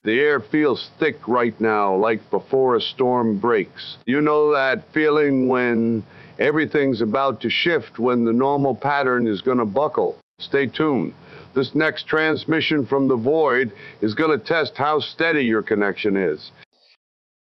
The air feels thick right now, like before a storm breaks. You know that feeling when everything's about to shift, when the normal pattern is going to buckle. Stay tuned. This next transmission from the void is going to test how steady your connection is.